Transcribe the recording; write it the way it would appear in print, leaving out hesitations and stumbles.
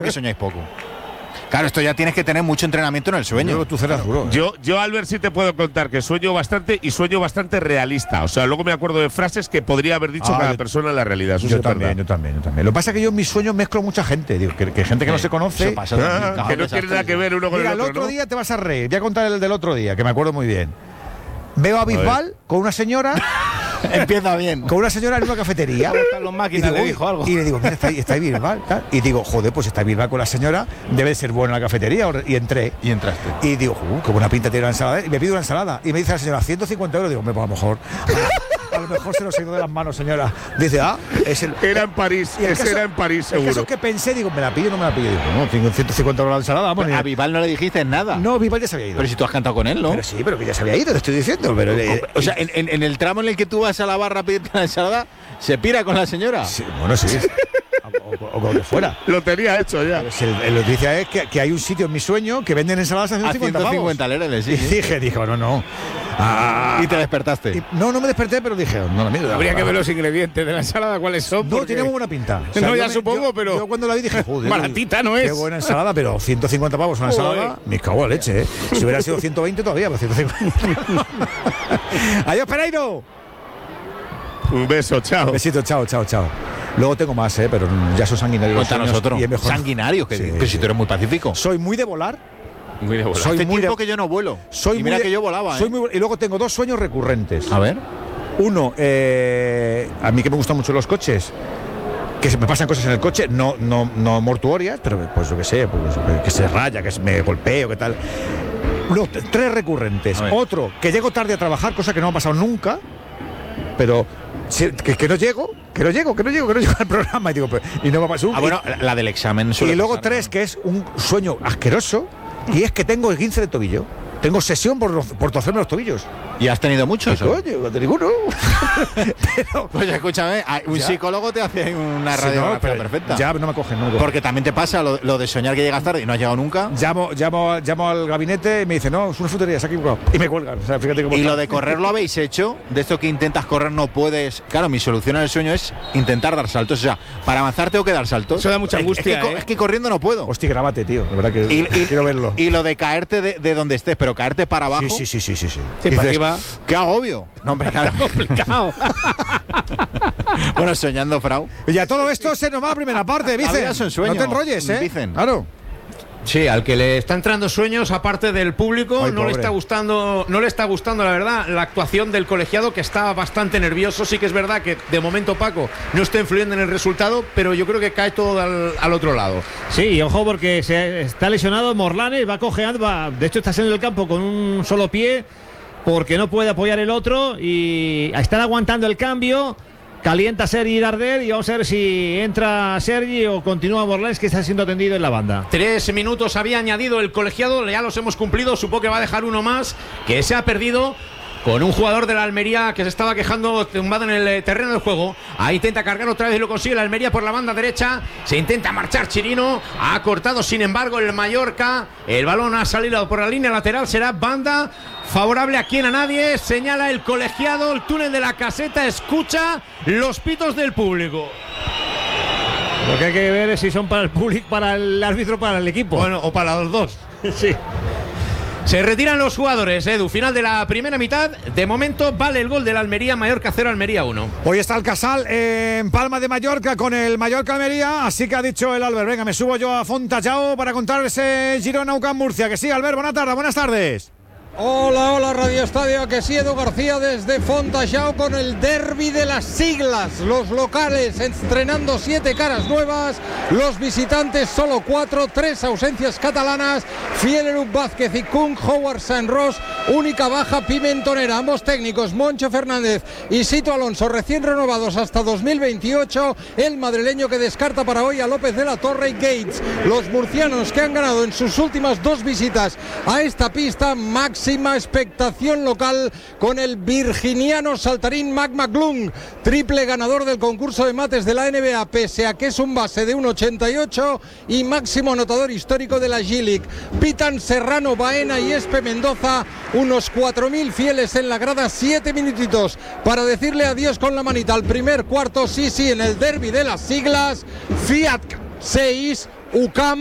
Que soñáis poco. Claro, esto ya tienes que tener mucho entrenamiento en el sueño. Tú serás duro. Yo, Albert, sí te puedo contar que sueño bastante y sueño bastante realista. O sea, luego me acuerdo de frases que podría haber dicho cada persona en la realidad. Eso yo también. Lo que pasa es que yo en mis sueños mezclo mucha gente. Digo, que gente que no se conoce. Que no tiene nada que ver uno con el otro. El otro día te vas a reír. Voy a contar el del otro día, que me acuerdo muy bien. Veo a Bisbal con una señora. Empieza bien. Con una señora en una cafetería. Los máquinas, le dijo algo. Y le digo, mira, está ahí Bisbal. Y digo, joder, pues está Bisbal con la señora, debe ser buena en la cafetería. Y entré. Y entraste. Y digo, qué buena pinta tiene la ensalada. Y me pido una ensalada. Y me dice la señora, 150 euros. Digo, pues a lo mejor. A lo mejor se nos ha ido de las manos, señora. Dice, es el. Era en París. Era en París, seguro. Eso que pensé, digo, ¿me la pillo o no me la pillo? Digo, no, tengo 150 euros la ensalada. Vamos, a Bisbal no le dijiste nada. No, Bisbal ya se había ido. Pero si tú has cantado con él, ¿no? Pero sí, pero que ya se había ido, te estoy diciendo. Pero, o sea, en el tramo en el que tú vas a la barra a pedirte la ensalada, ¿se pira con la señora? Sí, bueno, sí. o con lo que fuera. Lo tenía hecho ya. La noticia es que hay un sitio en mi sueño que venden ensaladas a 150 lereles, sí. Y dijo, no. ¿Y te despertaste? No me desperté, pero dije, no, mira. Habría que ver los ingredientes de la ensalada, cuáles son. No, tiene muy buena pinta. O sea, no, ya supongo, pero. Yo cuando la vi dije, joder. Baratita no es. Qué buena ensalada, pero 150 pavos una ensalada. Me cago a leche, ¿eh? Si hubiera sido 120 todavía, pero 150. Adiós, Pereiro. Un beso, chao. Besito, chao. Luego tengo más, pero ya son sanguinarios. Cuéntanos otro. Sanguinarios, que si tú eres muy pacífico. Soy muy de volar. Muy de volar. Hace tiempo que yo no vuelo. Y mira que yo volaba. Y luego tengo dos sueños recurrentes. A ver. Uno, a mí que me gustan mucho los coches, que se me pasan cosas en el coche, no mortuorias, pero pues yo que sé, pues, que se raya, que me golpeo, que tal. No, tres recurrentes. Otro, que llego tarde a trabajar, cosa que no me ha pasado nunca, pero que no llego al programa y digo, y no me ha pasado. Bueno, la del examen. Y luego tres, que es un sueño asqueroso, y es que tengo el 15 de tobillo. Tengo sesión por torcerme los tobillos. ¿Y has tenido mucho eso? Coño, no tengo ninguno. Pues escúchame, un psicólogo te hace una radiografía perfecta. Ya no me cogen. Porque también te pasa lo de soñar que llegas tarde y no has llegado nunca. Llamo al gabinete y me dice, no, es una frutería, se ha equivocado. Y me cuelgan. O sea, fíjate cómo y lo de correr lo habéis hecho, de esto que intentas correr no puedes. Claro, mi solución al sueño es intentar dar saltos. O sea, para avanzar tengo que dar saltos. Eso da mucha angustia. Es que corriendo no puedo. Hostia, grábate, tío. La verdad que quiero verlo. Y lo de caerte de donde estés, pero caerte para abajo. Sí. Sí, para arriba. ¡Qué agobio! No, hombre, claro. Complicado. Bueno, soñando, Frau. Y a todo esto se nos va la primera parte, Vicen. No te enrolles, Vicen. Claro. Sí, al que le está entrando sueños, aparte del público, no le está gustando, la verdad, la actuación del colegiado, que está bastante nervioso. Sí que es verdad que de momento Paco no está influyendo en el resultado, pero yo creo que cae todo al otro lado. Sí, y ojo porque se está lesionado Morlanes, va cojeando, de hecho está saliendo del campo con un solo pie porque no puede apoyar el otro y están aguantando el cambio. Calienta Sergi Darder y vamos a ver si entra Sergi o continúa Morlanes, que está siendo atendido en la banda. 3 minutos había añadido el colegiado, ya los hemos cumplido, supongo que va a dejar uno más, que se ha perdido con un jugador de la Almería que se estaba quejando tumbado en el terreno del juego. Ahí intenta cargar otra vez y lo consigue la Almería por la banda derecha. Se intenta marchar Chirino. Ha cortado sin embargo el Mallorca. El balón ha salido por la línea lateral. Será banda favorable a quien a nadie. Señala el colegiado. El túnel de la caseta escucha los pitos del público. Lo que hay que ver es si son para el público, para el árbitro, para el equipo. Bueno, o para los dos. Sí. Se retiran los jugadores, Edu. Final de la primera mitad. De momento vale el gol de la Almería. Mallorca 0, Almería 1. Hoy está el Casal en Palma de Mallorca con el Mallorca Almería. Así que ha dicho el Albert, venga, me subo yo a Fontallao para contar ese Girona UCAM Murcia. Que sí, Albert, buenas tardes. Hola, Radio Estadio, que sí, Edu García desde Fontallao con el derbi de las siglas. Los locales estrenando 7 caras nuevas, los visitantes solo 4, 3 ausencias catalanas, Fielerup, Vázquez y Kung, Howard San Ross, única baja Pimentonera. Ambos técnicos, Moncho Fernández y Sito Alonso, recién renovados hasta 2028. El madrileño que descarta para hoy a López de la Torre y Gates. Los murcianos que han ganado en sus últimas 2 visitas a esta pista, máxima expectación local con el virginiano saltarín Mac McClung, triple ganador del concurso de mates de la NBA, pese a que es un base de 1,88 y máximo anotador histórico de la G-League. Pitan Serrano, Baena y Espe Mendoza, unos 4.000 fieles en la grada, 7 minutitos para decirle adiós con la manita al primer cuarto. Sí, en el derbi de las siglas, Fiat 6, UCAM